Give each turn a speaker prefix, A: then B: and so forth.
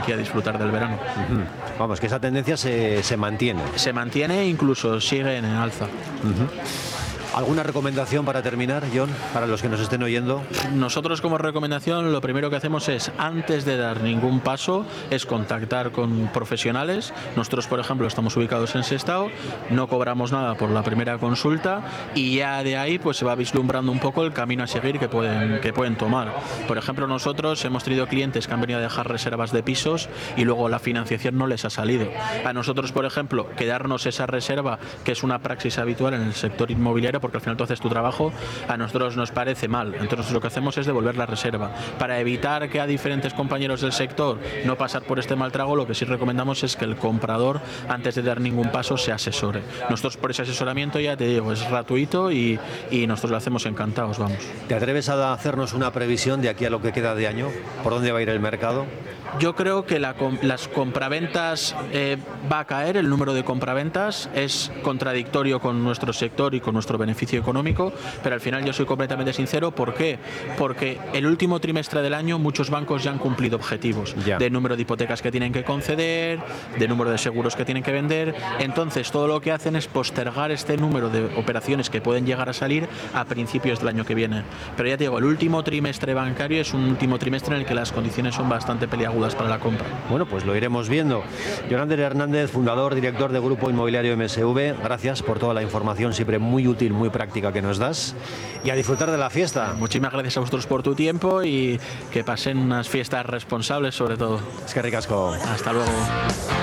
A: aquí a disfrutar del verano.
B: Vamos, que esa tendencia se mantiene.
A: Se mantiene e incluso sigue en alza.
B: ¿Alguna recomendación para terminar, John, para los que nos estén oyendo?
A: Nosotros como recomendación lo primero que hacemos es, antes de dar ningún paso, es contactar con profesionales. Nosotros, por ejemplo, estamos ubicados en Sestao, no cobramos nada por la primera consulta y ya de ahí pues se va vislumbrando un poco el camino a seguir que pueden tomar. Por ejemplo, nosotros hemos tenido clientes que han venido a dejar reservas de pisos y luego la financiación no les ha salido. A nosotros, por ejemplo, quedarnos esa reserva, que es una praxis habitual en el sector inmobiliario, porque al final tú haces tu trabajo, a nosotros nos parece mal. Entonces lo que hacemos es devolver la reserva. Para evitar que a diferentes compañeros del sector no pasar por este mal trago, lo que sí recomendamos es que el comprador, antes de dar ningún paso, se asesore. Nosotros por ese asesoramiento, ya te digo, es gratuito y nosotros lo hacemos encantados, vamos.
B: ¿Te atreves a hacernos una previsión de aquí a lo que queda de año? ¿Por dónde va a ir el mercado?
A: Yo creo que las compraventas va a caer, el número de compraventas es contradictorio con nuestro sector y con nuestro beneficio económico, pero al final yo soy completamente sincero. ¿Por qué? Porque el último trimestre del año muchos bancos ya han cumplido objetivos de número de hipotecas que tienen que conceder, de número de seguros que tienen que vender. Entonces todo lo que hacen es postergar este número de operaciones que pueden llegar a salir a principios del año que viene. Pero ya te digo, el último trimestre bancario es un último trimestre en el que las condiciones son bastante peliagudas para la compra.
B: Bueno, pues lo iremos viendo. Jonander Hernández, fundador, director de Grupo Inmobiliario MSV, gracias por toda la información siempre muy útil, muy práctica que nos das, y a disfrutar de la fiesta.
A: Muchísimas gracias a vosotros por tu tiempo y que pasen unas fiestas responsables sobre todo.
B: Es que ricasco.
A: Hasta luego.